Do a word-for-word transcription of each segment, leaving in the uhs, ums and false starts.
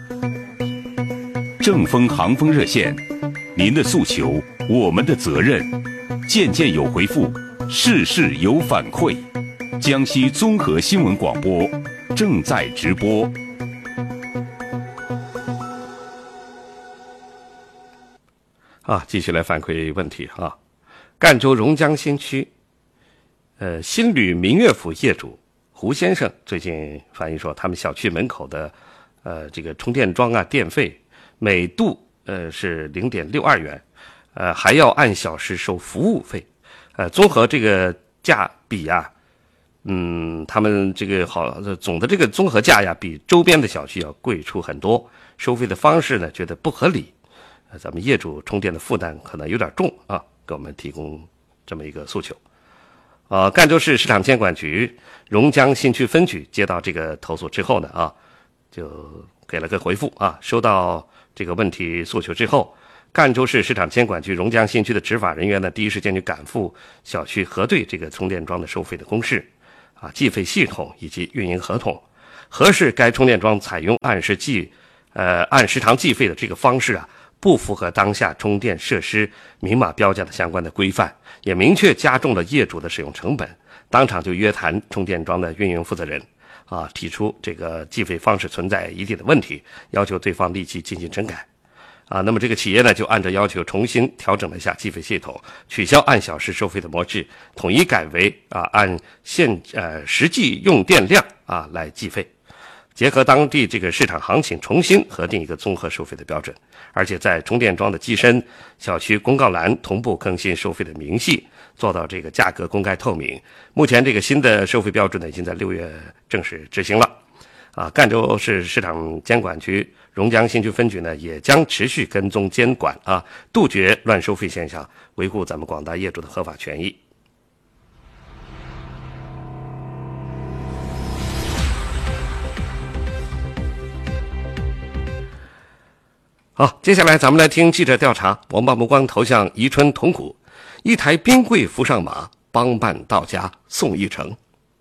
正风航风热线，您的诉求，我们的责任，件件有回复，事事有反馈。江西综合新闻广播正在直播。 啊，继续来反馈问题啊。赣州榕江新区，呃，新旅明月府业主胡先生最近反映说，他们小区门口的呃这个充电桩啊，电费每度呃是零点六二元，呃还要按小时收服务费，呃综合这个价比啊，嗯，他们这个好总的这个综合价呀，比周边的小区要贵出很多，收费的方式呢觉得不合理。咱们业主充电的负担可能有点重啊，给我们提供这么一个诉求。呃，赣州市市场监管局榕江新区分局接到这个投诉之后呢，啊，就给了个回复啊。收到这个问题诉求之后，赣州市市场监管局榕江新区的执法人员呢，第一时间就赶赴小区核对这个充电桩的收费的公示啊、计费系统以及运营合同，核实该充电桩采用按时计呃按时长计费的这个方式啊，不符合当下充电设施明码标价的相关的规范，也明确加重了业主的使用成本，当场就约谈充电桩的运营负责人，啊，提出这个计费方式存在一定的问题，要求对方立即进行整改。啊，那么这个企业呢，就按照要求重新调整了一下计费系统，取消按小时收费的模式，统一改为啊按现呃实际用电量啊来计费。结合当地这个市场行情，重新核定一个综合收费的标准，而且在充电桩的机身、小区公告栏同步更新收费的明细，做到这个价格公开透明。目前这个新的收费标准呢，已经在六月正式执行了。啊，赣州市市场监管局榕江新区分局呢，也将持续跟踪监管啊，杜绝乱收费现象，维护咱们广大业主的合法权益。好，接下来咱们来听记者调查，我们把目光投向宜春铜鼓，一台冰柜扶上马，帮办到家送一程。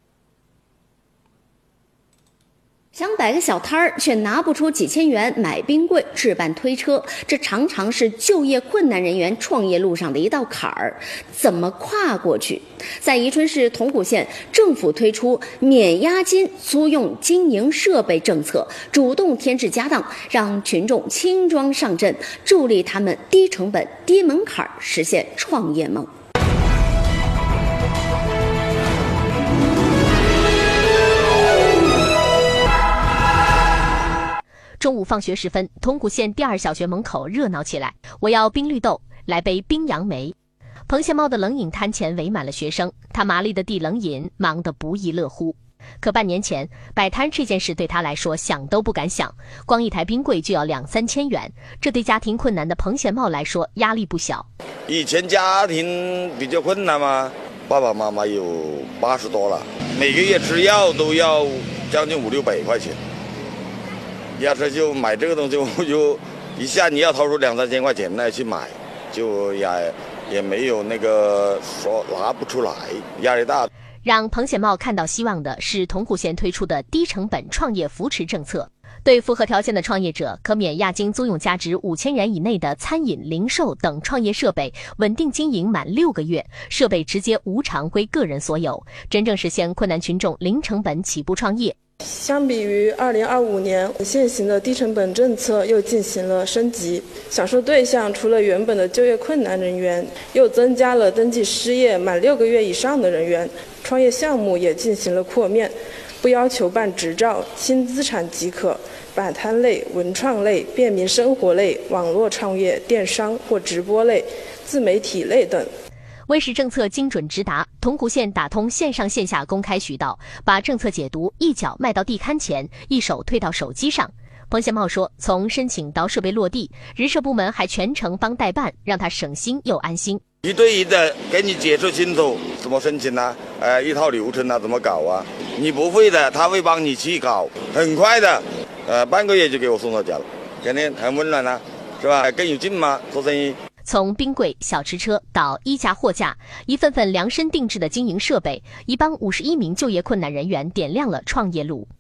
想摆个小摊儿，却拿不出几千元买冰柜、置办推车，这常常是就业困难人员创业路上的一道坎儿。怎么跨过去？在宜春市铜鼓县，政府推出免押金租用经营设备政策，主动添置家当，让群众轻装上阵，助力他们低成本、低门槛实现创业梦。 中午放学时分，铜鼓县第二小学门口热闹起来。我要冰绿豆，来杯冰杨梅。蓬县猫的冷饮摊前围满了学生，他麻利的递冷饮，忙得不亦乐乎。可半年前，摆摊这件事对他来说想都不敢想，光一台冰柜就要两三千元，这对家庭困难的蓬县猫来说压力不小。 以前家庭比较困难嘛，爸爸妈妈有八十多了，每个月吃药都要将近五六百块钱。要是就买这个东西，我就一下你要掏出两三千块钱来去买，就也也没有那个说拿不出来，压力大。 让彭显茂看到希望的是铜鼓县推出的低成本创业扶持政策，对符合条件的创业者可免押金租用价值五千元以内的餐饮、零售等创业设备，稳定经营满六个月，设备直接无偿归个人所有，真正实现困难群众零成本起步创业。 相比于二零二五年，现行的低成本政策又进行了升级，享受对象除了原本的就业困难人员，又增加了登记失业满六个月以上的人员，创业项目也进行了扩面，不要求办执照，轻资产即可，摆摊类、文创类、便民生活类、网络创业、电商或直播类、自媒体类等。 为使政策精准直达，铜鼓县打通线上线下公开渠道，把政策解读一脚迈到地摊前，一手推到手机上。彭显茂说，从申请到设备落地，人社部门还全程帮代办，让他省心又安心。 一对一的给你解释清楚怎么申请啊，呃，一套流程啊，怎么搞啊？你不会的，他会帮你去搞，很快的，呃，半个月就给我送到家了，肯定很温暖啊，是吧？更有劲嘛，做生意。 从冰柜、小吃车到衣架、货架，一份份量身定制的经营设备，一帮五十一名就业困难人员点亮了创业路。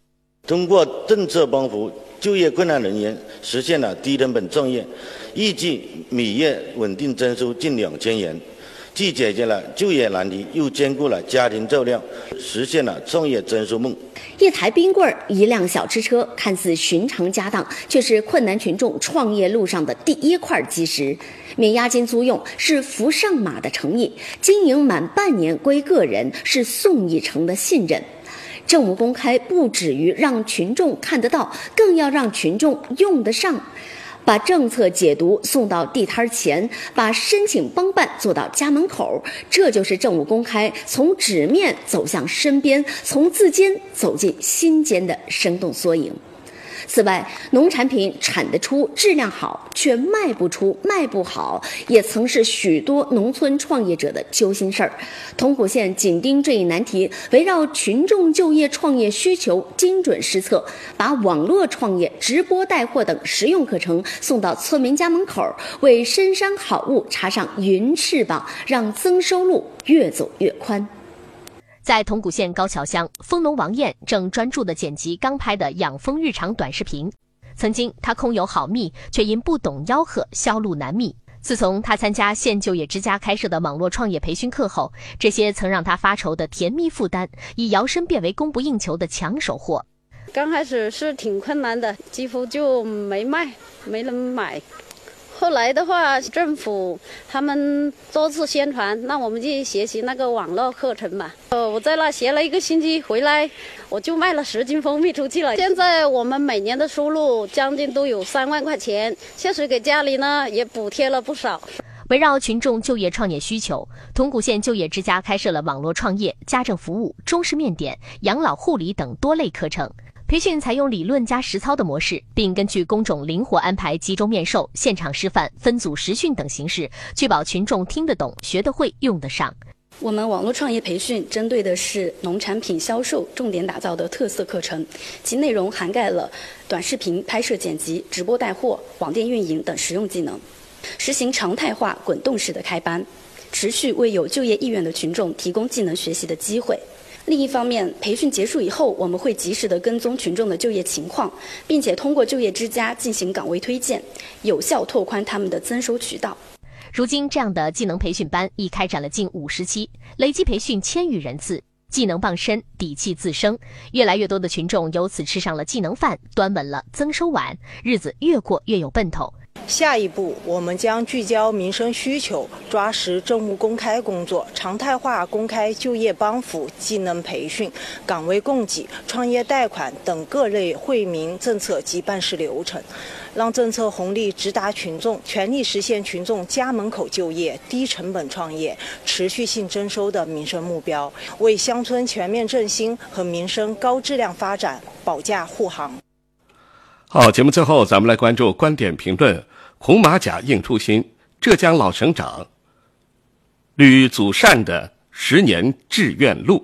通过政策帮扶就业困难人员实现了低成本创业，预计每月稳定增收近两千元，既解决了就业难题，又兼顾了家庭照料，实现了创业增收梦。 一台冰棍儿，一辆小吃车，看似寻常家当，却是困难群众创业路上的第一块基石。免押金租用是扶上马的诚意，经营满半年归个人是送一程的信任。政务公开不止于让群众看得到，更要让群众用得上。把政策解读送到地摊前，把申请帮办做到家门口，这就是政务公开从纸面走向身边，从字间走进心间的生动缩影。此外，农产品产得出质量好，却卖不出卖不好，也曾是许多农村创业者的揪心事儿。通古县紧盯这一难题，围绕群众就业创业需求精准施策，把网络创业、直播带货等实用课程送到村民家门口，为深山好物插上云翅膀，让增收路越走越宽。 在通古县高桥乡，蜂农王燕正专注地剪辑刚拍的养蜂日常短视频。曾经他空有好蜜，却因不懂吆喝，销路难觅。自从他参加县就业之家开设的网络创业培训课后，这些曾让他发愁的甜蜜负担，已摇身变为供不应求的抢手货。 刚开始是挺困难的，几乎就没卖，没人买。后来的话，政府他们多次宣传，那我们去学习那个网络课程嘛。呃，我在那学了一个星期，回来我就卖了十斤蜂蜜出去了。现在我们每年的收入将近都有三万块钱，确实给家里呢也补贴了不少。 围绕群众就业创业需求，通古县就业之家开设了网络创业、家政服务、中式面点、养老护理等多类课程。培训采用理论加实操的模式，并根据工种灵活安排集中面授、现场示范、分组实训等形式，确保群众听得懂、学得会、用得上。 我们网络创业培训针对的是农产品销售重点打造的特色课程，其内容涵盖了短视频拍摄剪辑、直播带货、网店运营等实用技能，实行常态化滚动式的开班，持续为有就业意愿的群众提供技能学习的机会。另一方面，培训结束以后，我们会及时地跟踪群众的就业情况，并且通过就业之家进行岗位推荐，有效拓宽他们的增收渠道。 如今，这样的技能培训班已开展了近五十期，累计培训千余人次，技能傍身，底气自生。越来越多的群众由此吃上了技能饭，端稳了增收碗，日子越过越有奔头。 下一步，我们将聚焦民生需求，抓实政务公开工作，常态化公开就业帮扶、技能培训、岗位供给、创业贷款等各类惠民政策及办事流程，让政策红利直达群众，全力实现群众家门口就业、低成本创业、持续性增收的民生目标，为乡村全面振兴和民生高质量发展保驾护航。 好，节目最后咱们来关注观点评论。红马甲应初心，浙江老省长吕祖善的十年志愿路。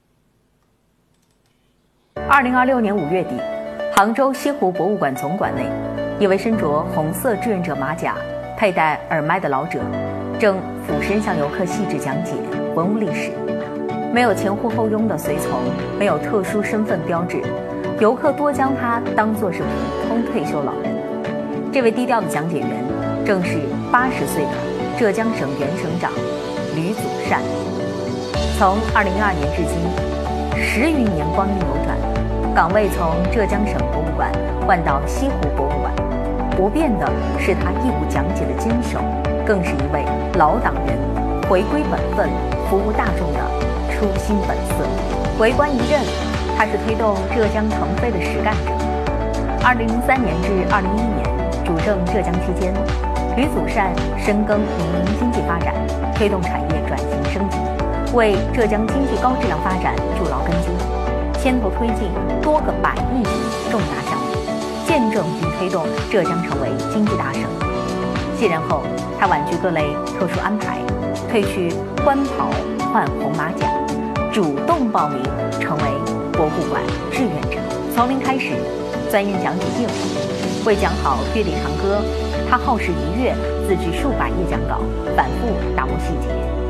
二零二六年五月底，杭州西湖博物馆总馆内，一位身着红色志愿者马甲、佩戴耳麦的老者，正俯身向游客细致讲解文物历史。没有前呼后拥的随从，没有特殊身份标志，游客多将他当作是普通退休老人。这位低调的讲解员，正是八十岁的浙江省原省长吕祖善。从二零一二年至今，十余年光阴流转，岗位从浙江省博物馆换到西湖博物馆，不变的是他义务讲解的坚守，更是一位老党员回归本分、服务大众的初心本色。为官一任，他是推动浙江腾飞的实干者。二零零三年至二零一一年主政浙江期间，吕祖善深耕民营经济发展，推动产业转型升级，为浙江经济高质量发展筑牢根基，牵头推进多个百亿级重大项目，见证并推动浙江成为经济大省。卸任后，他婉拒各类特殊安排，褪去官袍换红马甲，主动报名成为博物馆志愿者，从零开始钻研讲解业务。为讲好乐理长歌，他耗时一月，自制数百页讲稿，反复打磨细节。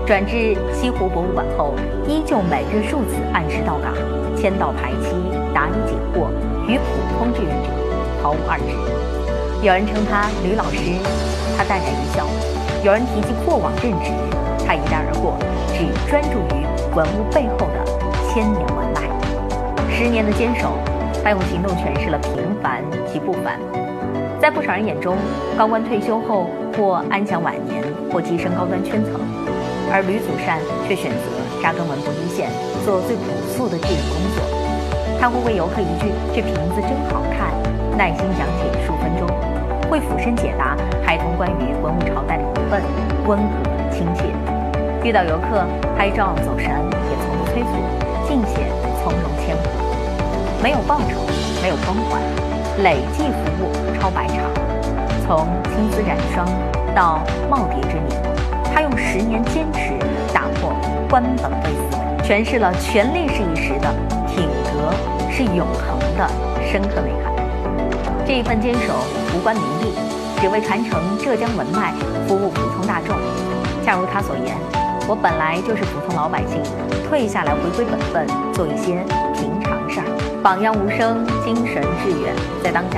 转至西湖博物馆后，依旧每日数次按时到岗，签到排期，答疑解惑，与普通志愿者毫无二致。有人称他吕老师，他淡然一笑；有人提及过往任职，他一带而过，只专注于文物背后的千年文脉。十年的坚守，他用行动诠释了平凡及不凡。在不少人眼中，高官退休后或安享晚年，或跻身高端圈层，而吕祖善却选择扎根文博一线，做最朴素的志愿工作。他会为游客一句“这瓶子真好看”耐心讲解数分钟，会俯身解答孩童关于文物朝代的疑问，温和亲切。遇到游客拍照走神也从不催促，尽显从容谦和。没有报酬，没有光环，累计服务超百场。从青丝染霜到耄耋之年，他用十年坚持打破官本位思维，诠释了权力是一时的，品格是永恒的深刻内涵。这一份坚守无关名利，只为传承浙江文脉，服务普通大众。恰如他所言，我本来就是普通老百姓，退下来回归本分，做一些平常事儿。榜样无声，精神致远，在当下